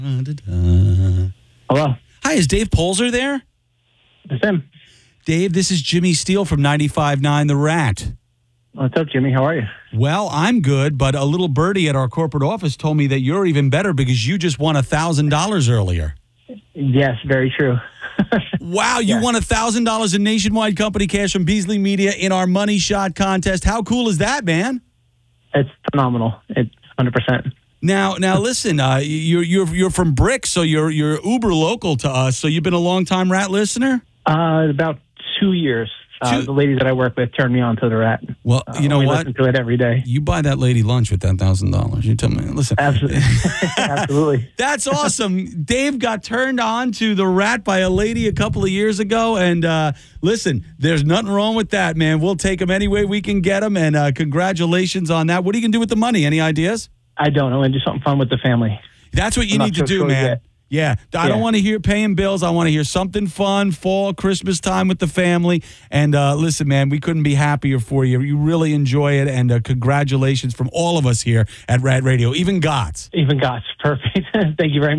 Hello. Hi, is Dave Polzer there? It's him. Dave, this is Jimmy Steele from 95.9 The Rat. What's up, Jimmy? How are you? Well, I'm good, but a little birdie at our corporate office told me that you're even better because you just won $1,000 earlier. Yes, very true. Wow, you won $1,000 in nationwide company cash from Beasley Media in our Money Shot contest. How cool is that, man? It's phenomenal. It's 100%. Now, listen. You're from Brick, so you're uber local to us. So you've been a long time Rat listener. About 2 years. The lady that I work with turned me on to the Rat. Well, you know we what? listen to it every day. You buy that lady lunch with that $1,000. You tell me. Listen. Absolutely. Absolutely. That's awesome. Dave got turned on to the Rat by a lady a couple of years ago. And listen, there's nothing wrong with that, man. We'll take them any way we can get them. And congratulations on that. What are you going to do with the money? Any ideas? I don't know. And do something fun with the family. That's what you need to do, man. Yeah. I don't want to hear paying bills. I want to hear something fun, fall, Christmas time with the family. And listen, man, we couldn't be happier for you. You really enjoy it. And congratulations from all of us here at Rat Radio, even Gots. Even Gots. Perfect. Thank you very much.